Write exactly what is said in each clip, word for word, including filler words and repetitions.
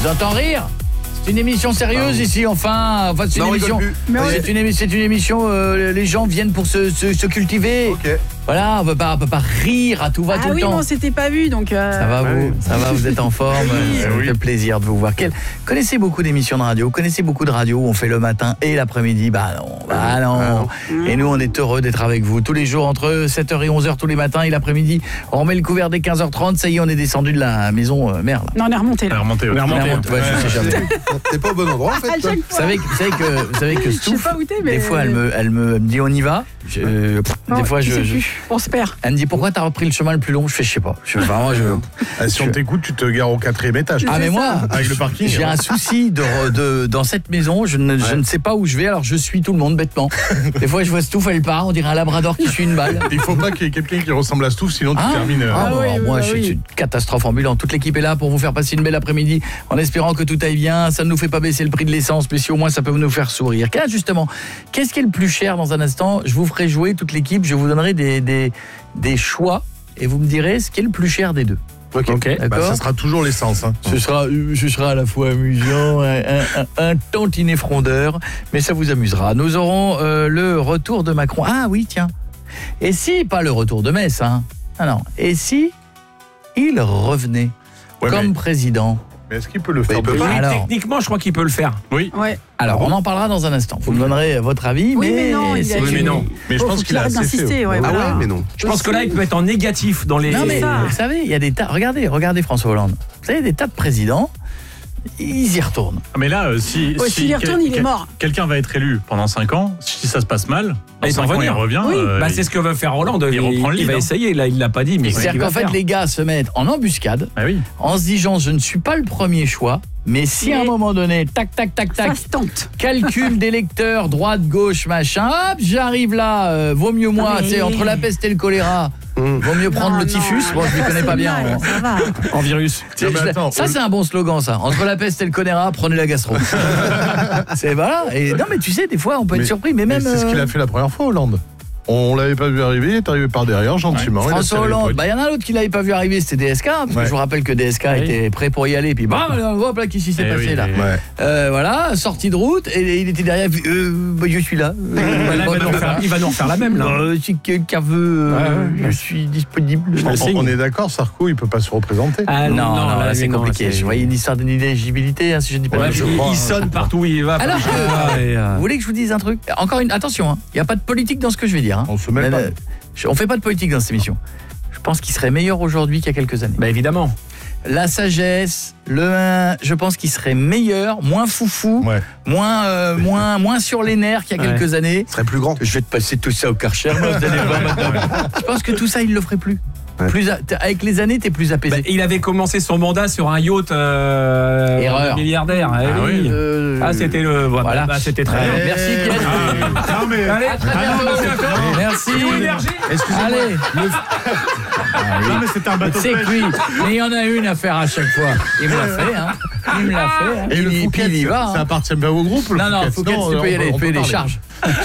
vous entends rire. C'est une émission sérieuse ici, enfin, enfin c'est une non, émission. C'est une, c'est une émission. Euh, les gens viennent pour se, se, se cultiver. Ok. Voilà, on peut pas, on peut pas rire à tout va ah tout oui, le temps. Ah oui, on s'était pas vu, donc. Euh... Ça va vous, ça va, vous êtes en forme. Oui. Ça me fait plaisir de vous voir. Quel... Connaissez beaucoup d'émissions de radio. Vous connaissez beaucoup de radios où on fait le matin et l'après-midi. Bah non, bah non. Ah non. Et nous, on est heureux d'être avec vous tous les jours entre sept heures et onze heures tous les matins et l'après-midi. On remet le couvert dès quinze heures trente. Ça y est, on est descendu de la maison euh, merde. Non, on est remonté là. On est remonté. On est remonté. remonté. Ouais, je sais jamais. T'es pas au bon endroit en fait. Vous savez, vous savez que, vous savez que Stouff, pas où t'es, mais... des fois, elle me, elle me dit on y va. Je, euh, non, des fois, je, je, on se perd. Elle me dit pourquoi t'as repris le chemin le plus long. Je fais je sais pas. Je, vraiment, je, ah, si on t'écoute, tu te gares au quatrième étage. Ah mais moi, avec le parking. J'ai un souci de, de dans cette maison. Je ne, ouais. je ne sais pas où je vais. Alors je suis tout le monde bêtement. Des fois, je vois Stouff, elle part. On dirait un labrador qui suit une balle. Il faut pas qu'il y ait quelqu'un qui ressemble à Stouff, sinon ah, tu termines. Euh... Ah, ah, oui, moi, oui, je suis oui. une catastrophe ambulante. Toute l'équipe est là pour vous faire passer une belle après-midi, en espérant que tout aille bien. Ça ne nous fait pas baisser le prix de l'essence, mais si au moins ça peut nous faire sourire. Là, justement, qu'est-ce qui est le plus cher dans un instant? Je vous ferai jouer toute l'équipe. Je vous donnerai des des des choix et vous me direz ce qui est le plus cher des deux. Ok, okay. Bah, ça sera toujours l'essence. Hein. Ce sera, ce sera à la fois amusant, un, un, un, un tantinet frondeur, mais ça vous amusera. Nous aurons euh, le retour de Macron. Ah oui, tiens. Et si, pas le retour de Metz, hein. Ah non. Et si il revenait ouais, comme mais... président? Mais est-ce qu'il peut le faire? peut pas. Alors, techniquement, je crois qu'il peut le faire. Oui. Ouais. Alors, on en parlera dans un instant. Vous me donnerez votre avis, oui, mais, mais non, il a oui, mais non. Mais je oh, pense qu'il a assez fait. Ouais, ah voilà. ouais, mais non. Je pense que là, il peut être en négatif dans les. Non mais vous savez, il y a des tas. Regardez, regardez François Hollande. Vous savez, des tas de présidents. Ils y retournent. Mais là, euh, si, oh, si s'il y retourne, il est mort. Quelqu'un va être élu pendant cinq ans. Si ça se passe mal, il va revenir. Il revient. Oui. Euh, bah, c'est ce que veut faire Hollande. Il, il, reprend le il va hein. essayer. Là, il l'a pas dit, mais c'est-à-dire qu'en fait, faire. les gars se mettent en embuscade, ah oui. en se disant je ne suis pas le premier choix. Mais si mais à un moment donné, tac, tac, tac, tac, ça se tente. Calcul d'électeurs, droite, gauche, machin, hop, j'arrive là, euh, vaut mieux moi, tu sais, entre la peste et le choléra, mmh. vaut mieux prendre non, le typhus, non, bon, je ne connais pas bien. Mal, ça va. En virus. Non, mais attends, ça, c'est un bon slogan, ça. Entre la peste et le choléra, prenez la gastro. C'est voilà. Et, non, mais tu sais, des fois, on peut mais, être surpris, mais même... Mais c'est euh... ce qu'il a fait la première fois, Hollande. On l'avait pas vu arriver, il est arrivé par derrière gentiment. Ouais. François Hollande, bah il y en a un autre qui l'avait pas vu arriver, c'était D S K, parce ouais. que je vous rappelle que D S K ouais. était prêt pour y aller, puis bam, hop là, qu'est-ce qui s'est eh passé oui, là ouais. euh, Voilà, sortie de route, et il était derrière, euh, bah, je suis là. Euh, bah, là il, va nous refaire, il va nous refaire la même là. Euh, si quelqu'un veut, euh, ouais, je suis disponible. On, on est d'accord, Sarko, il peut pas se représenter. Ah non, non, non, non là, c'est compliqué. Je voyais une histoire d'éligibilité, hein, si je ne dis pas. Ouais, je il, il sonne partout où il va. Alors, vous voulez que je vous dise un truc? Encore une, attention, il n'y a pas de politique dans ce que je vais dire. On se met pas. On fait pas de politique dans cette émission. Je pense qu'il serait meilleur aujourd'hui qu'il y a quelques années. Bah évidemment. La sagesse, le je pense qu'il serait meilleur, moins foufou, ouais. moins euh, moins moins sur les nerfs qu'il y a ouais. quelques années. Il serait plus grand. Je vais te passer tout ça au Karcher, moi, vous allez voir maintenant. Je pense que tout ça il le ferait plus. Ouais. Plus a, avec les années, t'es plus apaisé. Bah, il avait commencé son mandat sur un yacht euh, Erreur. milliardaire. Ah, oui. oui. Euh, ah c'était le voilà. Bah, bah, c'était très bien. Allez. Merci Pierre. Ah, non mais allez, à très bientôt. Merci. Excusez-moi. Allez. Le... Ah, oui. Non mais c'était un bateau de pêche. C'est cuit. Mais il y en a une à faire à chaque fois. Il me l'a fait hein. Il me l'a fait. Hein. Et il, le Fouquet, il y va. Ça hein. appartient bien au groupe. Non non, Fouquet, tu peux y aller, tu peux y aller, charge.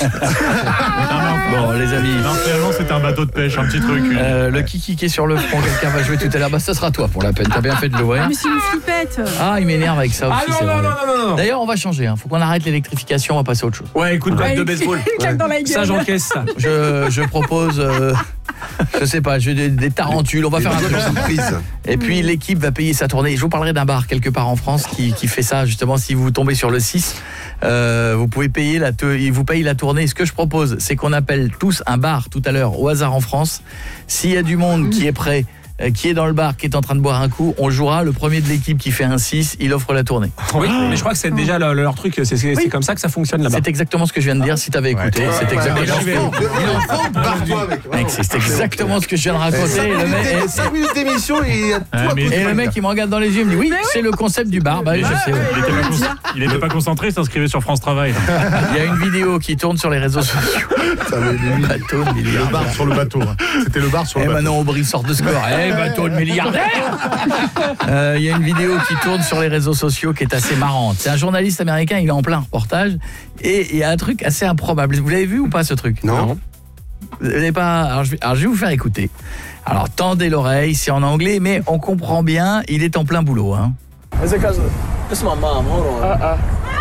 Bon les amis. Non, finalement c'était un bateau de pêche, un petit truc. Euh, le kiki qui est sur le front, quelqu'un va jouer tout à l'heure. Bah ça sera toi pour la peine. T'as bien fait de l'ouvrir. Mais c'est une flippette. Ah il m'énerve avec ça aussi. Ah non non, non non non. D'ailleurs on va changer. Hein. Faut qu'on arrête l'électrification. On va passer à autre chose. Ouais écoute balle ouais, de baseball. Ouais. Dans la gueule. Ça j'encaisse ça. Je je propose. Euh, je sais pas. Je des, des tarentules. On va faire un truc surprise. Et puis l'équipe va payer sa tournée. Je vous parlerai d'un bar quelque part en France qui qui fait ça justement. Si vous tombez sur le six, euh, vous pouvez payer la. Il vous paye la tournée. Ce que je propose, c'est qu'on appelle tous un bar tout à l'heure au hasard en France. S'il y a du monde qui est prêt, euh, qui est dans le bar, qui est en train de boire un coup, on jouera. Le premier de l'équipe qui fait un six, il offre la tournée. Oui, mais je crois que c'est déjà leur, leur truc. C'est, c'est, oui. c'est comme ça que ça fonctionne là-bas. C'est exactement ce que je viens de dire. Si tu avais écouté, ouais. c'est ouais, exactement. Ouais, c'est exactement ce que je viens de raconter. Le mec, cinq minutes d'émission et et le mec il me regarde dans les yeux, il me dit oui, c'est le concept du bar. Bah, je sais. Il était pas concentré, il s'inscrivait sur France Travail. Il y a une vidéo qui tourne sur les réseaux sociaux. Bateau de milliardaire. Le bar sur le bateau. C'était le bar sur le bateau. Et maintenant Aubry sort de score. Eh, bateau de milliardaire. Euh, il y a une vidéo qui tourne sur les réseaux sociaux qui est assez marrante. C'est un journaliste américain, il est en plein reportage et il y a un truc assez improbable. Vous l'avez vu ou pas ce truc? Non. Vous n'avez pas. Alors je, vais, alors je vais vous faire écouter. Alors tendez l'oreille, c'est en anglais, mais on comprend bien. Il est en plein boulot. Hein. Is it because This is my mom. Hold on. Uh-uh.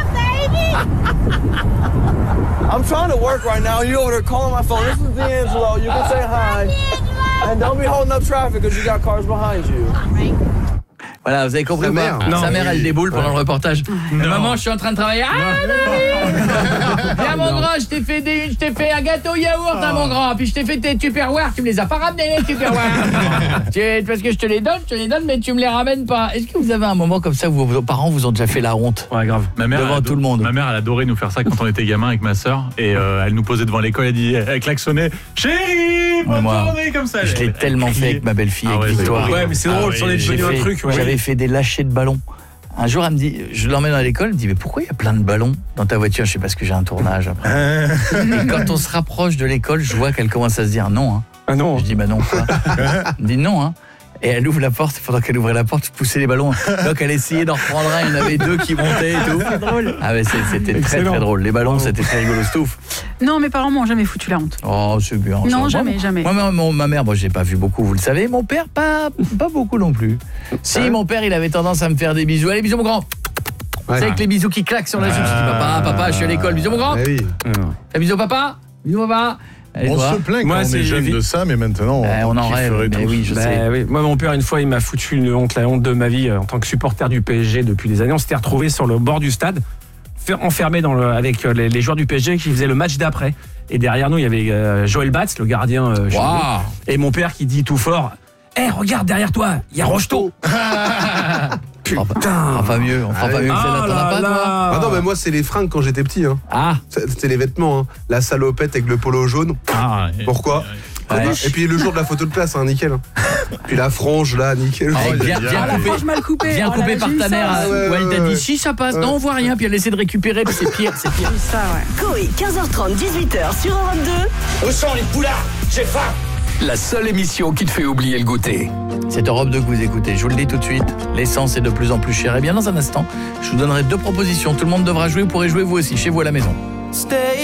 I'm trying to work right now. You over there calling my phone. This is D'Angelo. You can say hi. And don't be holding up traffic because you got cars behind you. Voilà, vous avez compris. Sa mère. Non, Sa mère, oui. elle déboule pendant le reportage. Non. Maman, je suis en train de travailler. Ah, viens mon grand, je t'ai fait des, je t'ai fait un gâteau yaourt, hein, mon grand. Puis je t'ai fait tes Tupperware, tu me les as pas ramenés les Tupperware. Tu- Parce que je te les donne, je te les donne, mais tu me les ramènes pas. Est-ce que vous avez un moment comme ça où vos parents vous ont déjà fait la honte? Ouais, grave. Ma mère, Devant elle tout le monde. Ma mère, elle adorait nous faire ça quand on était gamin avec ma sœur. Et euh, elle nous posait devant l'école, elle, dit, elle klaxonnait « Chérie, bonne Moi, journée » comme ça. Je l'ai Elle- tellement elle fait criait. avec ma belle-fille, Ah avec ouais, c'est Victoire. horrible. Ouais, mais c'est Ah drôle, oui, c'en est J'ai devenu un fait- truc. Ouais. J'avais fait des lâchers de ballons. Un jour, elle me dit, je l'emmène à l'école, elle me dit, mais pourquoi il y a plein de ballons dans ta voiture? Je sais pas, parce que j'ai un tournage après. Et quand on se rapproche de l'école, je vois qu'elle commence à se dire non. Hein. Ah non. Je dis, bah non, quoi. Elle me dit non, hein. Et elle ouvre la porte, pendant qu'elle ouvrait la porte, je poussais les ballons. Donc elle essayait d'en reprendre un, il y en avait deux qui montaient et tout. C'est drôle. Ah ouais, c'est- c'était très Excellent. très drôle. Les ballons, c'était très rigolo, Stouff. Non, mes parents m'ont jamais foutu la honte. Oh, c'est bien. ça. Non, Moi, jamais, jamais. Moi, ma, mon- ma mère, moi, j'ai pas vu beaucoup, vous le savez. Mon père, pas, pas beaucoup non plus. Si, mon père, il avait tendance à me faire des bisous. Allez, bisous, mon grand. C'est Ouais. avec les bisous qui claquent sur la joue. Je dis, papa, papa, je suis à l'école. Bisous, mon grand. Eh oui. Eh, bisous, papa. Bisous, papa. Allez, On toi. se plaint Moi, quand on c'est est jeune évi- de ça, mais maintenant, Eh, on en rêve, kifferait mais tous. oui, je Bah sais. oui. Moi, mon père, une fois, il m'a foutu une honte, la honte de ma vie euh, en tant que supporter du P S G depuis des années. On s'était retrouvés sur le bord du stade, fait- enfermés dans le, avec euh, les, les joueurs du P S G qui faisaient le match d'après. Et derrière nous, il y avait euh, Joël Batz, le gardien. euh, chez Waouh. nous. Et mon père qui dit tout fort, hé, regarde derrière toi, il y a Rocheteau. On fera pas mieux, on fera pas mieux que celle-là. Ah T'en as là pas, toi? là. Ah non, mais moi, c'est les fringues quand j'étais petit. Hein. Ah, C'était les vêtements. Hein. La salopette avec le polo jaune. Ah, et- Pourquoi Ouais. Et puis le jour de la photo de classe, hein, nickel. Puis la frange, là, nickel. Allez, Oh, bien, il y a- bien Ah, la coupé. frange mal coupée. Bien Oh là coupé là, par j'ai eu ta ça. mère, ouais, où elle ouais, t'a dit ouais. si ça passe, non on voit rien, puis elle essaie de récupérer, puis c'est pire, c'est pire. J'ai eu ça, ouais. Coé, quinze heures trente, dix-huit heures sur Europe deux. Où sont les poulards? J'ai faim. La seule émission qui te fait oublier le goûter. C'est Europe deux que vous écoutez, je vous le dis tout de suite, l'essence est de plus en plus chère. Et bien dans un instant, je vous donnerai deux propositions, tout le monde devra jouer, vous pourrez jouer vous aussi, chez vous à la maison.